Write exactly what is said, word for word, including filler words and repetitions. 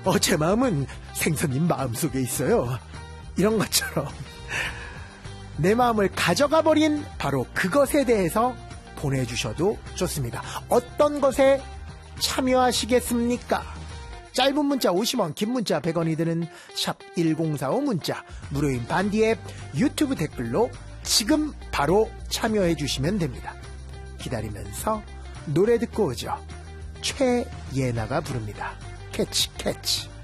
어, 제 마음은 생선님 마음속에 있어요. 이런 것처럼 내 마음을 가져가 버린 바로 그것에 대해서 보내주셔도 좋습니다. 어떤 것에 참여하시겠습니까? 짧은 문자 오십 원, 긴 문자 백 원이 드는 샵 일공사오 문자, 무료인 반디 앱, 유튜브 댓글로 지금 바로 참여해 주시면 됩니다. 기다리면서 노래 듣고 오죠. 최예나가 부릅니다. 캐치 캐치.